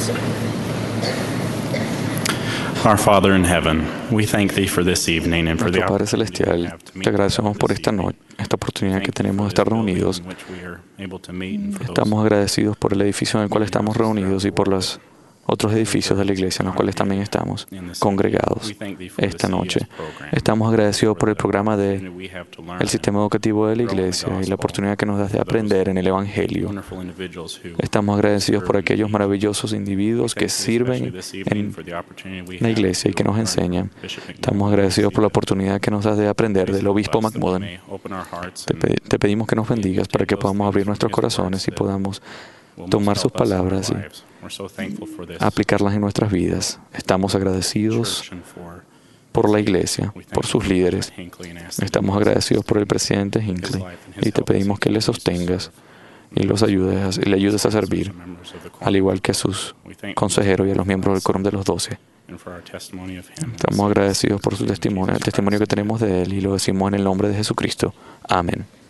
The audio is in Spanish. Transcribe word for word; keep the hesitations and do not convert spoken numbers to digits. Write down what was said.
Our Father in heaven, we thank thee for this evening and for the Nuestro Padre opportunity we Celestial, have to meet te agradecemos por this esta evening. noche, esta oportunidad Thank que you for tenemos de this estar building reunidos. in which we are able to meet and for those Estamos agradecidos por el edificio en el cual meeting estamos houses reunidos y por throughout the los world. otros Those edificios de la that are iglesia en los cuales también congregated estamos in this congregados. evening. We thank thee for the Esta noche C E S program, estamos agradecidos por el for the programa de opportunity we have to learn el sistema educativo de la and grow in the iglesia y la gospel, oportunidad que nos das de for those aprender en el Evangelio. wonderful individuals who Estamos agradecidos serve por and aquellos teach. maravillosos We individuos que thank thee especially sirven this evening en for the opportunity we la have iglesia y to que nos learn enseñan. from Bishop McMillan. Estamos agradecidos por la oportunidad que nos das de aprender Please del help obispo us that we McMullen. may open our hearts Te, and pe- te pedimos que nos we bendigas para take que those podamos things abrir from nuestros his words corazones y that podamos will most tomar sus help us in our palabras y lives. We're so thankful for this aplicarlas en nuestras vidas. Estamos agradecidos church and for por la his leaders. iglesia, We thank por you sus for líderes. President Hinckley and ask that Estamos you bless agradecidos por el his presidente life Hinckley and his y te help as pedimos he que le continues to sostengas serve y los ayudes, a- le ayudes a servir, as members of the al igual que a sus We thank you consejeros y a for los miembros del us quórum de los doce. and for our testimony of him. Estamos agradecidos por su testimonio, el testimonio que tenemos de él y lo decimos en el nombre de Jesucristo. Amén.